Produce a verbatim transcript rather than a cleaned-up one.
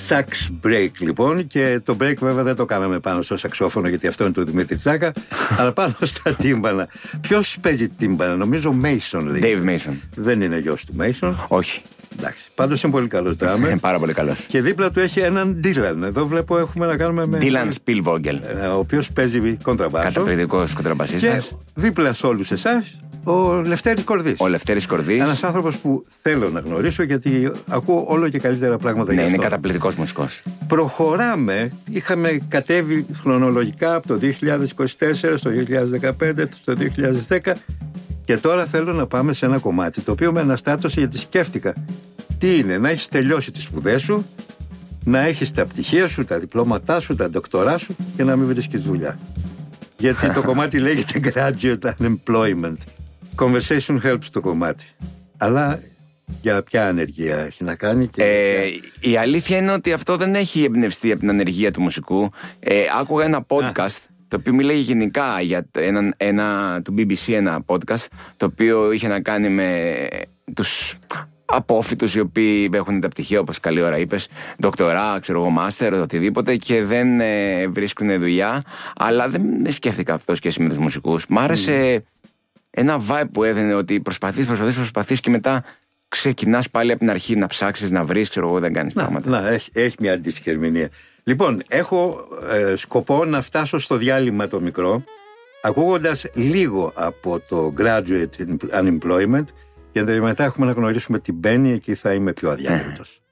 Sax break λοιπόν, και το break βέβαια δεν το κάναμε πάνω στο σαξόφωνο γιατί αυτό είναι του Δημήτρη Τσάκα, αλλά πάνω στα τύμπανα. Ποιος παίζει τύμπανα? Νομίζω Mason λέει. Dave Mason. Δεν είναι γιος του Mason. Όχι. Εντάξει, πάντως είναι πολύ καλός drummer. Πάρα πολύ καλός. Και δίπλα του έχει έναν Dylan. Εδώ βλέπω έχουμε να κάνουμε με Dylan Spielvogel, ο οποίος παίζει κοντραμπάσο. Καταπληκτικός κοντραμπασίστας. Και δίπλα σε όλους εσάς ο Λευτέρης Κορδής. Ο Λευτέρης Κορδής. Ένας άνθρωπος που θέλω να γνωρίσω γιατί ακούω όλο και καλύτερα πράγματα. Ναι, για είναι αυτό. καταπληκτικός μουσικός. Προχωράμε. Είχαμε κατέβει χρονολογικά από το δύο χιλιάδες είκοσι τέσσερα στο δύο χιλιάδες δεκαπέντε, στο δύο χιλιάδες δέκα, και τώρα θέλω να πάμε σε ένα κομμάτι το οποίο με αναστάτωσε γιατί σκέφτηκα τι είναι να έχεις τελειώσει τις σπουδές σου, να έχεις τα πτυχία σου, τα διπλώματά σου, τα ντοκτορά σου και να μην βρίσκεις δουλειά. Γιατί το κομμάτι λέγεται Graduate Unemployment. Conversation helps το κομμάτι. Αλλά για ποια ανεργία έχει να κάνει? Και ε, ποια... Η αλήθεια είναι ότι αυτό δεν έχει εμπνευστεί από την ανεργία του μουσικού. Ε, άκουγα ένα podcast Α. το οποίο μιλάει γενικά για ένα, ένα, του μπι μπι σι, ένα podcast το οποίο είχε να κάνει με τους απόφοιτους οι οποίοι έχουν τα πτυχία, όπως καλή ώρα είπες, δοκτορά, ξέρω εγώ, μάστερ, οτιδήποτε, και δεν ε, βρίσκουν δουλειά. Αλλά δεν σκέφτηκα αυτό σχέση με τους μουσικούς. Μ' άρεσε mm. ένα vibe που έδινε ότι προσπαθείς, προσπαθείς, προσπαθείς και μετά ξεκινάς πάλι από την αρχή να ψάξεις, να βρεις, ξέρω εγώ, δεν κάνεις να, πράγματα. Να, έχει, έχει μια αντίστοιχη ερμηνεία. Λοιπόν, έχω ε, σκοπό να φτάσω στο διάλειμμα το μικρό, ακούγοντας λίγο από το Graduate Unemployment, και μετά έχουμε να γνωρίσουμε την Μπέννη, εκεί θα είμαι πιο αδιάκριτος.